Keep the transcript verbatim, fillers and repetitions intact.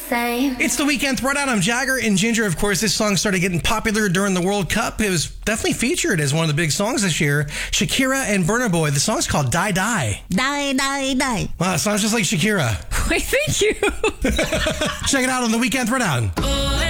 same. It's the Weekend Throwdown. I'm Jagger and Ginger. Of course, this song started getting popular during the World Cup. It was definitely featured as one of the big songs this year. Shakira and Burna Boy. The song's called Die Die. Die, die, die. Wow, it sounds just like Shakira. Why, thank you. Check it out on the Weekend Throwdown.